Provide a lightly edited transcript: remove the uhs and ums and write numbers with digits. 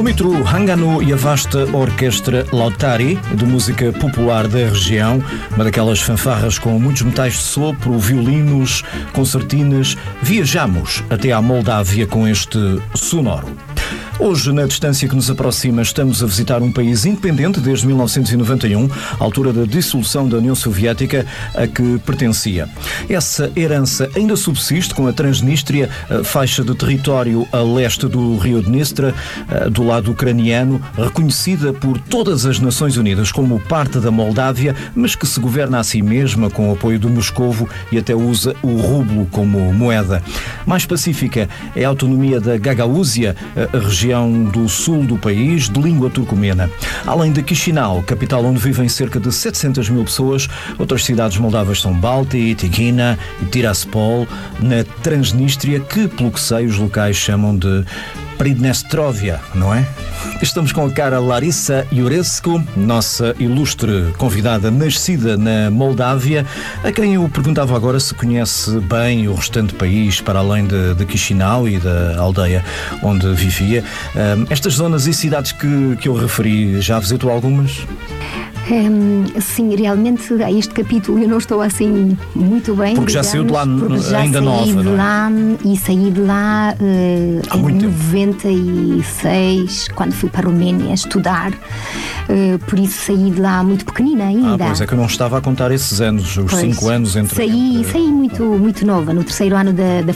Dumitru Hanganu e a vasta orquestra Lautari, de música popular da região, uma daquelas fanfarras com muitos metais de sopro, violinos, concertinas. Viajamos até à Moldávia com este sonoro. Hoje, na distância que nos aproxima, estamos a visitar um país independente desde 1991, altura da dissolução da União Soviética a que pertencia. Essa herança ainda subsiste com a Transnistria, a faixa de território a leste do Rio Dnestr, do lado ucraniano, reconhecida por todas as Nações Unidas como parte da Moldávia, mas que se governa a si mesma com o apoio do Moscovo e até usa o rublo como moeda. Mais pacífica é a autonomia da Gagaúzia, a região do sul do país, de língua turcomena. Além de Chisinau, capital onde vivem cerca de 700 mil pessoas, outras cidades moldavas são Balti, Tighina e Tiraspol, na Transnistria, que, pelo que sei, os locais chamam de Pridnestrovia, não é? Estamos com a cara Larissa Iurescu, nossa ilustre convidada nascida na Moldávia, a quem eu perguntava agora se conhece bem o restante país, para além de Chisinau e da aldeia onde vivia. Estas zonas e cidades que eu referi, já visitou algumas? Sim, realmente a este capítulo eu não estou assim muito bem. Porque já saiu de lá ainda nova, não é? Lá, e saí de lá há em muito 96, quando fui para a Roménia estudar. Por isso saí de lá muito pequenina ainda. Pois é que eu não estava a contar esses anos, os 5 anos entre... Saí muito nova, no terceiro ano da